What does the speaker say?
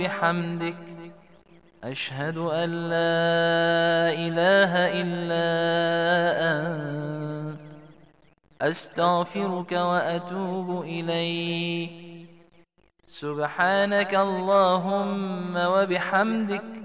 وبحمدك أشهد أن لا إله إلا أنت أستغفرك وأتوب إليك. سبحانك اللهم وبحمدك